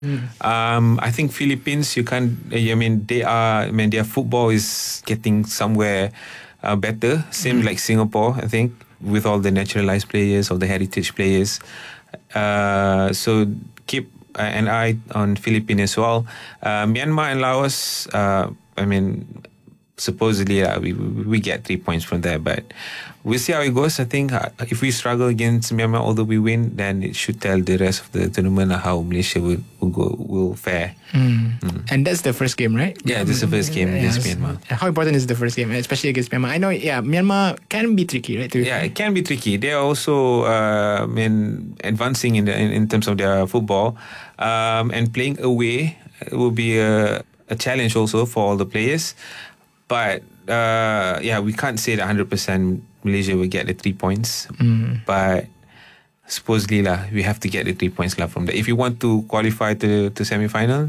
I think Philippines, you can't. I mean, they are. I mean, their football is getting somewhere better. Same like Singapore, I think, with all the naturalized players or the heritage players. So keep an eye on Philippines as well. Myanmar and Laos. I mean, supposedly we get 3 points from there, but we'll see how it goes. I think if we struggle against Myanmar, although we win, then it should tell the rest of the tournament how Malaysia will fare. And that's the first game, right? Yeah, this is the first game against Myanmar. How important is the first game, especially against Myanmar? I know, Myanmar can be tricky, right? Yeah, it can be tricky. They are also advancing in terms of their football, and playing away will be a challenge also for all the players. But we can't say that 100% Malaysia will get the 3 points. But supposedly we have to get the 3 points from there. If you want to qualify to semi-final,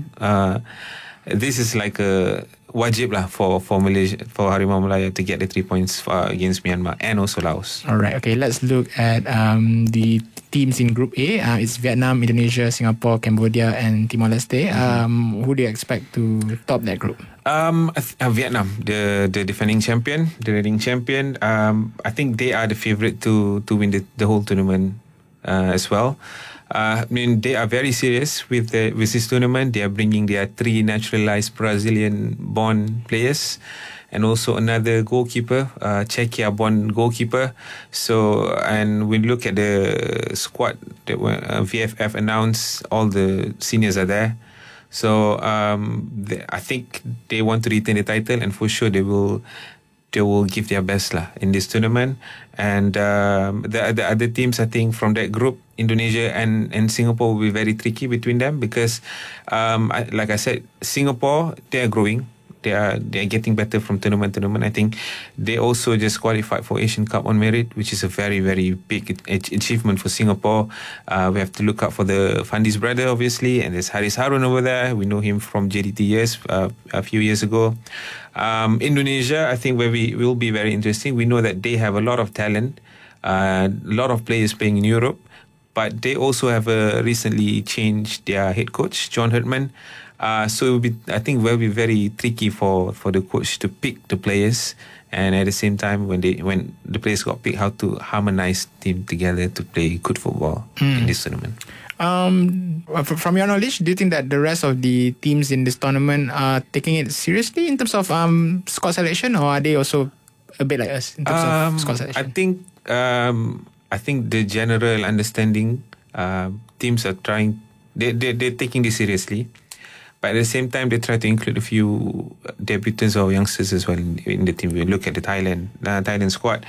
this is like a wajib for Malaysia, for Harimau Malaya to get the 3 points against Myanmar and also Laos. All right, okay, let's look at the teams in Group A. It's Vietnam, Indonesia, Singapore, Cambodia and Timor-Leste. Who do you expect to top that group? Vietnam, the defending champion, the reigning champion. I think they are the favourite to win the whole tournament as well. I mean, they are very serious with this tournament. They are bringing their 3 naturalized Brazilian-born players and also another goalkeeper, Czechia-born goalkeeper. So, and we look at the squad that VFF announced, all the seniors are there. So, I think they want to retain the title, and for sure they will give their best in this tournament. And the other teams, I think, from that group, Indonesia and Singapore will be very tricky between them because, like I said, Singapore, they are growing. They are getting better from tournament to tournament. I think they also just qualified for Asian Cup on merit, which is a very, very big achievement for Singapore. We have to look out for the Fandi's brother, obviously, and there's Haris Harun over there. We know him from JDT years, a few years ago. Indonesia, I think, where we will be very interesting. We know that they have a lot of talent, a lot of players playing in Europe, but they also have recently changed their head coach, John Herdman. So it will be, I think, will be very tricky for the coach to pick the players, and at the same time, when the players got picked, how to harmonize team together to play good football in this tournament. From your knowledge, do you think that the rest of the teams in this tournament are taking it seriously in terms of squad selection, or are they also a bit like us in terms of squad selection? I think the general understanding, teams are trying. They're taking this seriously. But at the same time, they try to include a few debutants or youngsters as well in the team. We look at the Thailand squad.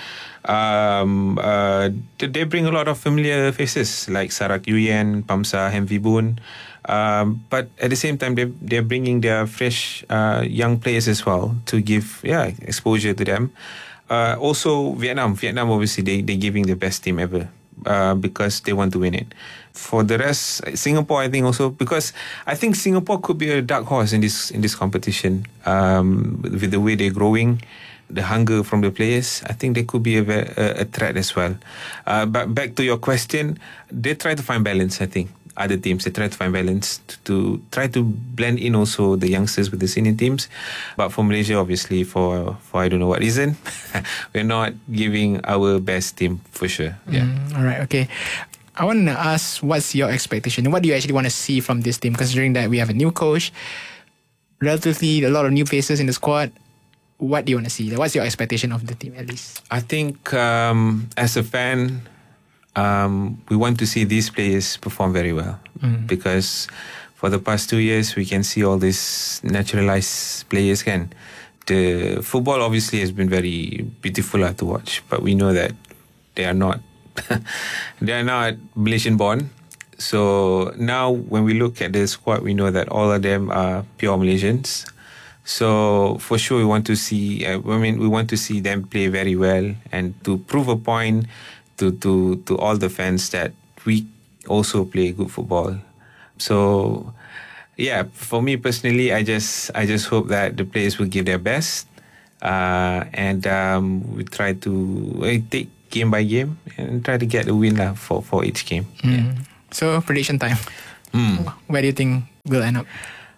They bring a lot of familiar faces like Sarak Yuyen, Pamsa Hemvibun. But at the same time, they're bringing their fresh young players as well to give exposure to them. Also, Vietnam, obviously, they're giving the best team ever. Because they want to win it. For the rest, Singapore, I think also, because I think Singapore could be a dark horse in this competition. With the way they're growing, the hunger from the players, I think they could be a threat as well. But back to your question, they try to find balance, I think. Other teams, they try to find balance to try to blend in also the youngsters with the senior teams. But for Malaysia, obviously, for I don't know what reason, we're not giving our best team for sure. Yeah. All right. Okay. I want to ask, what's your expectation? What do you actually want to see from this team? Considering that we have a new coach, relatively a lot of new faces in the squad. What do you want to see? What's your expectation of the team, at least? I think as a fan, we want to see these players perform very well because for the past 2 years we can see all these naturalized players the football obviously has been very beautiful to watch, but we know that they are not Malaysian born. So now when we look at the squad, we know that all of them are pure Malaysians. So for sure we want to see we want to see them play very well and to prove a point to all the fans that we also play good football. So yeah, for me personally, I just hope that the players will give their best, and we try to take game by game and try to get a win for each game. So prediction time. Where do you think we'll end up?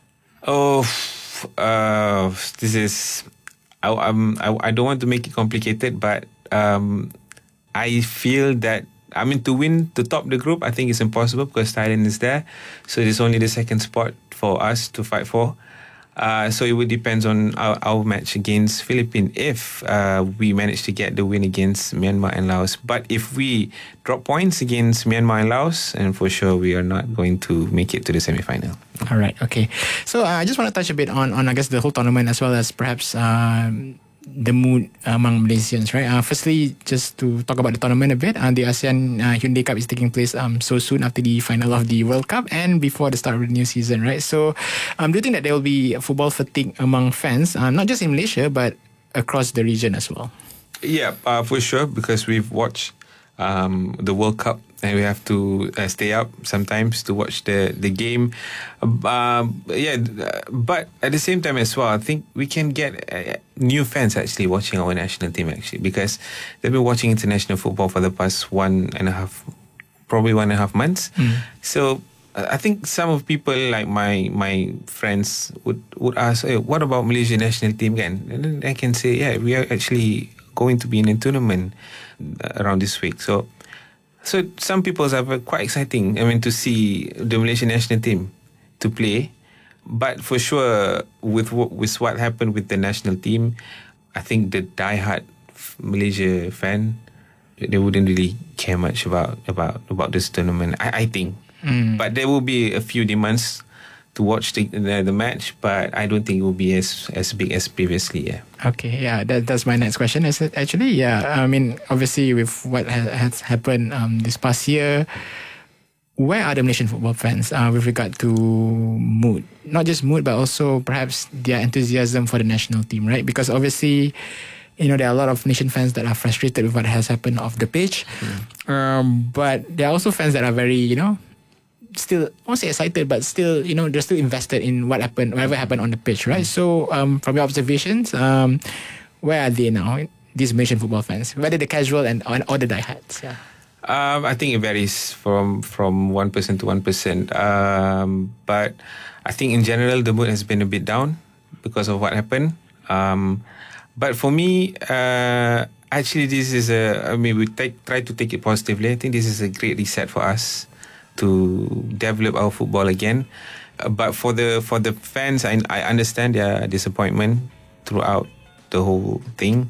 This is. I don't want to make it complicated, but I feel that. To win to top the group, I think it's impossible because Thailand is there. So it's only the second spot for us to fight for. So it would depend on our match against Philippines if we manage to get the win against Myanmar and Laos. But if we drop points against Myanmar and Laos, and for sure we are not going to make it to the semi-final. All right, okay. So I just want to touch a bit on I guess the whole tournament as well as perhaps the mood among Malaysians, right? Firstly, just to talk about the tournament a bit, the ASEAN Hyundai Cup is taking place so soon after the final of the World Cup and before the start of the new season, right? So, do you think that there will be football fatigue among fans, not just in Malaysia, but across the region as well? Yeah, for sure, because we've watched the World Cup and we have to stay up sometimes to watch the game. But at the same time as well, I think we can get new fans actually watching our national team actually, because they've been watching international football for the past 1.5 months. So I think some of people like my friends would ask, hey, what about Malaysia national team again? And then I can say, yeah, we are actually going to be in a tournament around this week. So some people are quite exciting. To see the Malaysian national team to play. But for sure, with what happened with the national team, I think the diehard Malaysia fan, they wouldn't really care much about this tournament. I think, but there will be a few demands to watch the match, but I don't think it will be as big as previously. Yeah. Okay, yeah, that's my next question. Is it actually, yeah, obviously with what has happened this past year, where are the Malaysian football fans with regard to mood? Not just mood, but also perhaps their enthusiasm for the national team, right? Because obviously, there are a lot of nation fans that are frustrated with what has happened off the pitch. But there are also fans that are very, still, I won't say excited, but still, they're still invested in whatever happened on the pitch, right? So, from your observations, where are they now, these Malaysian football fans? Whether the casual or the diehards? Yeah. I think it varies from one person to one person. But I think in general, the mood has been a bit down because of what happened. But for me, actually, this is we try to take it positively. I think this is a great reset for us to develop our football again. But for the fans, I understand their disappointment throughout the whole thing.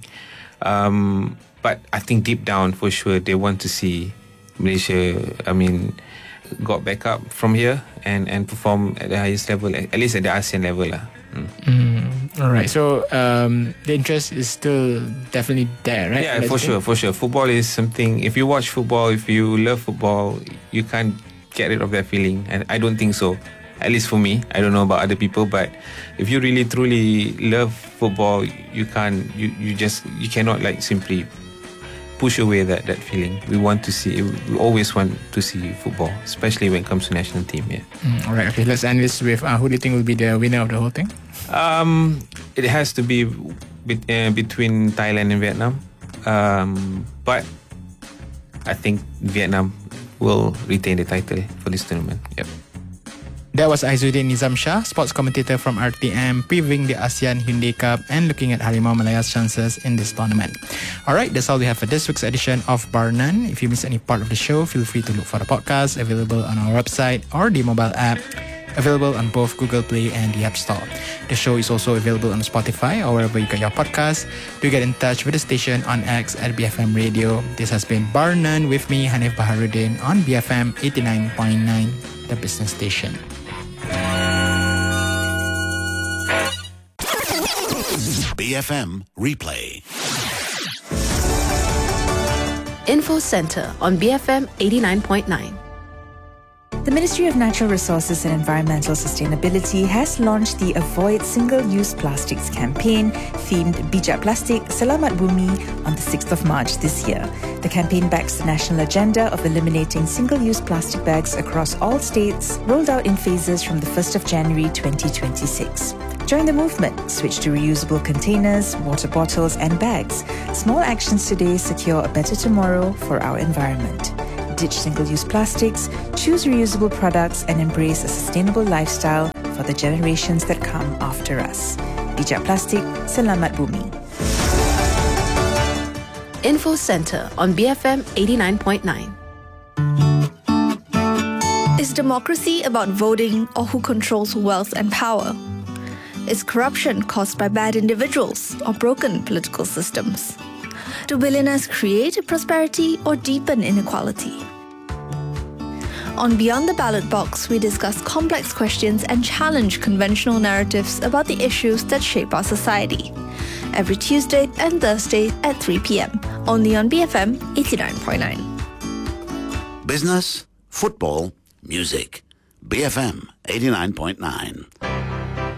But I think deep down, for sure, they want to see Malaysia, got back up from here and perform at the highest level, at least at the ASEAN level. All right. So the interest is still definitely there, right? Yeah, for sure. Football is something, if you watch football, if you love football, you can't get rid of that feeling. And I don't think so. At least for me. I don't know about other people, but if you really truly love football, you cannot simply push away that feeling. We always want to see football, especially when it comes to national team. Yeah. All right. Okay. Let's end this with who do you think will be the winner of the whole thing? It has to be between Thailand and Vietnam. But I think Vietnam will retain the title for this tournament. Yep. That was Aizuddin Nizam Shah, sports commentator from RTM, previewing the ASEAN Hyundai Cup and looking at Harimau Malaya's chances in this tournament. Alright, that's all we have for this week's edition of Bar None. If you missed any part of the show, feel free to look for the podcast available on our website or the mobile app, available on both Google Play and the App Store. The show is also available on Spotify or wherever you get your podcasts. Do get in touch with the station on X at BFM Radio. This has been Bar None with me, Hanif Baharuddin, on BFM 89.9, the business station. BFM Replay. Info Center on BFM 89.9. The Ministry of Natural Resources and Environmental Sustainability has launched the Avoid Single-Use Plastics campaign themed Bijak Plastik Selamat Bumi on the 6th of March this year. The campaign backs the national agenda of eliminating single-use plastic bags across all states, rolled out in phases from the 1st of January 2026. Join the movement. Switch to reusable containers, water bottles and bags. Small actions today secure a better tomorrow for our environment. Ditch single-use plastics, choose reusable products, and embrace a sustainable lifestyle for the generations that come after us. Bijak Plastik, Selamat Bumi. Info Center on BFM 89.9. Is democracy about voting or who controls wealth and power? Is corruption caused by bad individuals or broken political systems? Do billionaires create prosperity or deepen inequality? On Beyond the Ballot Box, we discuss complex questions and challenge conventional narratives about the issues that shape our society. Every Tuesday and Thursday at 3 p.m. only on BFM 89.9. Business, football, music. BFM 89.9.